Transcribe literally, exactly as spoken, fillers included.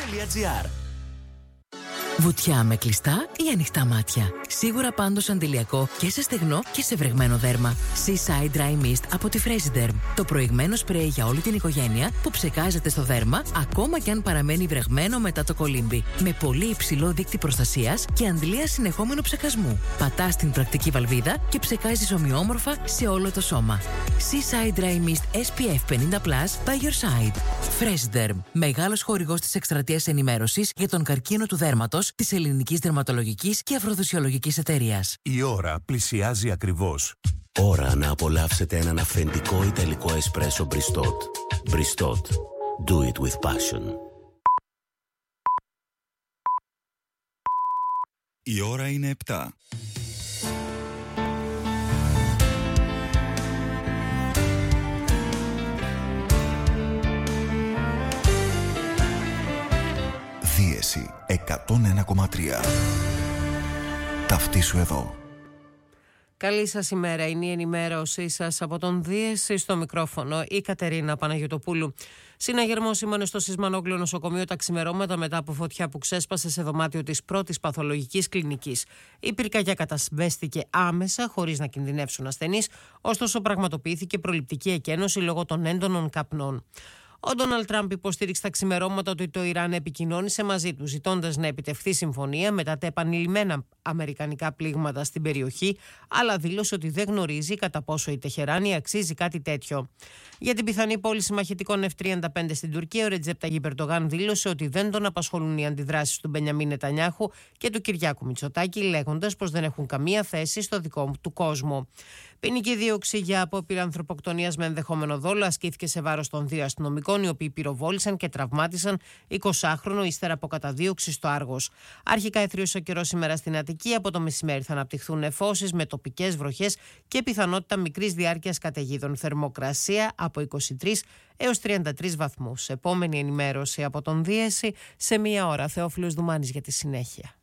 τελεία τζι άρ. Βουτιά με κλειστά ή ανοιχτά μάτια. Σίγουρα πάντως αντιλιακό και σε στεγνό και σε βρεγμένο δέρμα. Seaside Dry Mist από τη Fresiderm. Το προηγμένο σπρέι για όλη την οικογένεια που ψεκάζεται στο δέρμα ακόμα και αν παραμένει βρεγμένο μετά το κολύμπι. Με πολύ υψηλό δείκτη προστασίας και αντλία συνεχόμενου ψεκασμού. Πατάς την πρακτική βαλβίδα και ψεκάζεις ομοιόμορφα σε όλο το σώμα. Seaside Dry Mist ες πι εφ πενήντα πλας by your side. Fresiderm. Μεγάλος χορηγός της εκστρατείας ενημέρωσης για τον καρκίνο του δέρματος της Ελληνικής Δερματολογικής και Αφροδοσιολογικής Εταιρείας. Η ώρα πλησιάζει ακριβώς. Ώρα να απολαύσετε έναν αυθεντικό ιταλικό εσπρέσο Bristot. Bristot. Do it with passion. Η ώρα είναι επτά. Δίεση εκατόν ένα κόμμα τρία. Ταυτίσου εδώ. Καλή σας ημέρα, είναι η ενημέρωσή σας από τον Δίεση, στο μικρόφωνο η Κατερίνα Παναγιωτοπούλου. Συναγερμό σήμανε στο Σισμανόγλιο νοσοκομείο τα ξημερώματα μετά από φωτιά που ξέσπασε σε δωμάτιο της πρώτης παθολογικής κλινικής. Η πυρκαγιά κατασβέστηκε άμεσα χωρίς να κινδυνεύσουν ασθενείς, ωστόσο πραγματοποιήθηκε προληπτική εκένωση λόγω των έντονων καπνών. Ο Ντόναλντ Τραμπ υποστήριξε τα ξημερώματα ότι το Ιράν επικοινώνησε μαζί του, ζητώντας να επιτευχθεί συμφωνία μετά τα επανειλημμένα αμερικανικά πλήγματα στην περιοχή, αλλά δήλωσε ότι δεν γνωρίζει κατά πόσο η Τεχεράνη αξίζει κάτι τέτοιο. Για την πιθανή πώληση μαχητικών εφ τριάντα πέντε στην Τουρκία, ο Ρετζέπ Ταγιπ Ερντογάν δήλωσε ότι δεν τον απασχολούν οι αντιδράσεις του Μπενιαμίν Νετανιάχου και του Κυριάκου Μητσοτάκη, λέγοντας πως δεν έχουν καμία θέση στο δικό του κόσμο. Ποινική δίωξη για απόπειρα ανθρωποκτονίας με ενδεχόμενο δόλο ασκήθηκε σε βάρος των δύο αστυνομικών, οι οποίοι πυροβόλησαν και τραυμάτισαν εικοσάχρονο ύστερα από καταδίωξη στο Άργος. Αρχικά εθρίωσε ο καιρός σήμερα στην Αττική. Από το μεσημέρι θα αναπτυχθούν νεφώσεις με τοπικές βροχές και πιθανότητα μικρής διάρκειας καταιγίδων. Θερμοκρασία από είκοσι τρεις έως τριάντα τρεις βαθμούς. Επόμενη ενημέρωση από τον Δίεση σε μία ώρα. Θεόφιλος Δουμάνης για τη συνέχεια.